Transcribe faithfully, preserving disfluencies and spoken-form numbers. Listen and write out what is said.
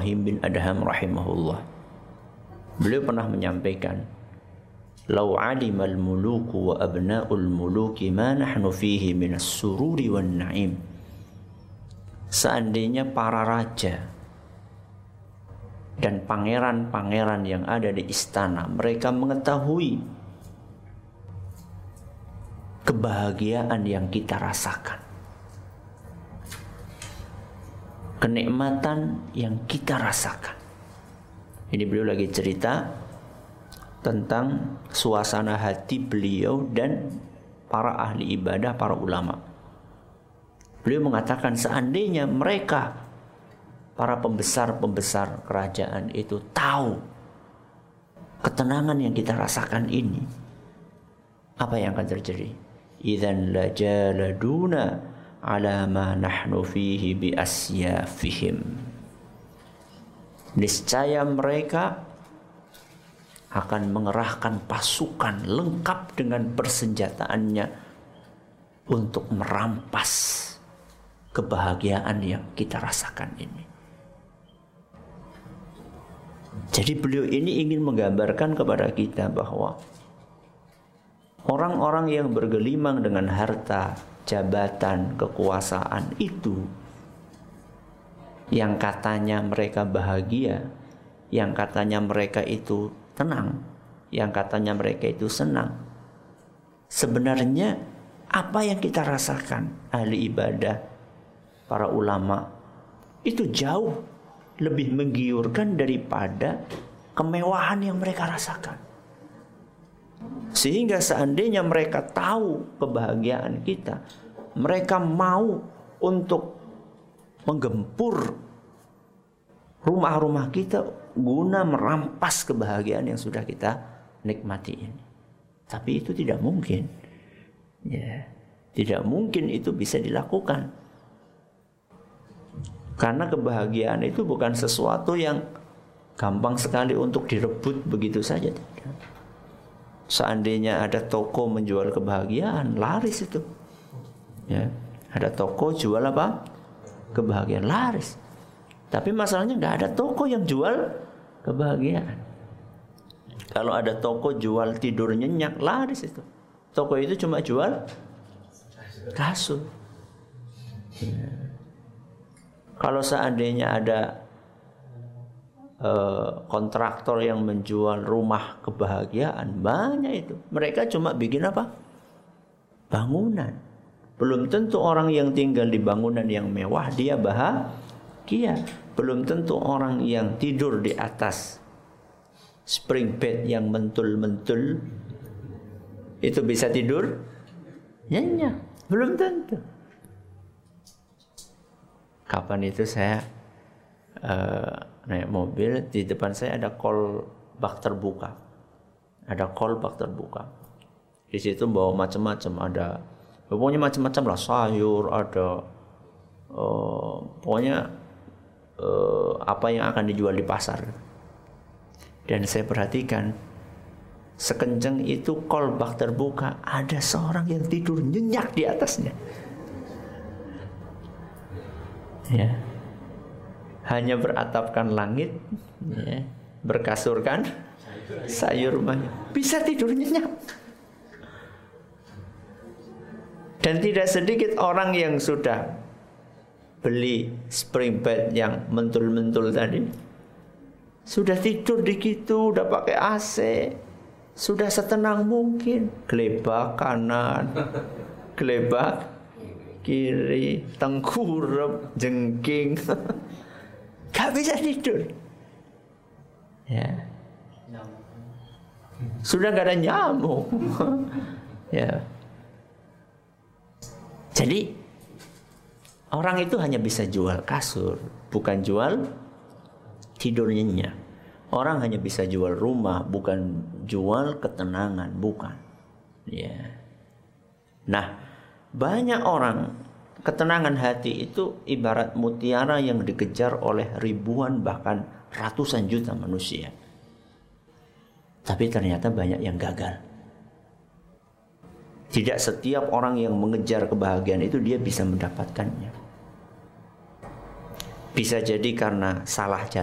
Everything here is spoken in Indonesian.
Ibrahim bin Adham rahimahullah. Beliau pernah menyampaikan, "Lau 'alimal muluku wa abna'ul muluki ma nahnu fihi minas sururi wan na'im." Seandainya para raja dan pangeran-pangeran yang ada di istana mereka mengetahui kebahagiaan yang kita rasakan, kenikmatan yang kita rasakan. Ini beliau lagi cerita tentang suasana hati beliau dan para ahli ibadah, para ulama. Beliau mengatakan seandainya mereka, para pembesar-pembesar kerajaan itu tahu ketenangan yang kita rasakan ini, apa yang akan terjadi? Idzan lajaladuna ala ma nahnu fihi bi asyafihim. Niscaya mereka akan mengerahkan pasukan lengkap dengan persenjataannya untuk merampas kebahagiaan yang kita rasakan ini. Jadi beliau ini ingin menggambarkan kepada kita bahwa orang-orang yang bergelimang dengan harta, jabatan, kekuasaan itu, yang katanya mereka bahagia, yang katanya mereka itu tenang, yang katanya mereka itu senang, sebenarnya apa yang kita rasakan ahli ibadah, para ulama, itu jauh lebih menggiurkan daripada kemewahan yang mereka rasakan. Sehingga seandainya mereka tahu kebahagiaan kita, mereka mau untuk menggempur rumah-rumah kita guna merampas kebahagiaan yang sudah kita nikmati ini. Tapi itu tidak mungkin. Ya, tidak mungkin itu bisa dilakukan. Karena kebahagiaan itu bukan sesuatu yang gampang sekali untuk direbut begitu saja. Seandainya ada toko menjual kebahagiaan, laris itu. Ya, ada toko jual apa? Kebahagiaan, laris. Tapi masalahnya nggak ada toko yang jual kebahagiaan. Kalau ada toko jual tidur nyenyak, laris itu. Toko itu cuma jual kasur. Ya. Kalau seandainya ada uh, kontraktor yang menjual rumah kebahagiaan, banyak itu. Mereka cuma bikin apa? Bangunan. Belum tentu orang yang tinggal di bangunan yang mewah dia bahagia. Belum tentu orang yang tidur di atas spring bed yang mentul-mentul itu bisa tidur nyenyak. Belum tentu. Kapan itu saya uh, naik mobil, di depan saya ada kol bak terbuka. Ada kol bak terbuka. Di situ bawa macam-macam, ada pokoknya macam-macam lah, sayur, ada uh, pokoknya uh, apa yang akan dijual di pasar. Dan saya perhatikan, sekencang itu kol bak terbuka, ada seorang yang tidur nyenyak di atasnya. Ya, hanya beratapkan langit, ya, berkasurkan sayur, bisa tidur nyenyak. Dan tidak sedikit orang yang sudah beli spring bed yang mentul-mentul tadi, sudah tidur di situ, udah pakai A C, sudah setenang mungkin, gelebak kanan, gelebak kiri, tengkurap, jengking, gak bisa tidur. Ya, sudah gak ada nyamuk. Ya. Jadi orang itu hanya bisa jual kasur, bukan jual tidurnya. Orang hanya bisa jual rumah, bukan jual ketenangan, bukan. Ya. Nah, banyak orang, ketenangan hati itu ibarat mutiara yang dikejar oleh ribuan bahkan ratusan juta manusia. Tapi ternyata banyak yang gagal. Tidak setiap orang yang mengejar kebahagiaan itu dia bisa mendapatkannya. Bisa jadi karena salah jalan.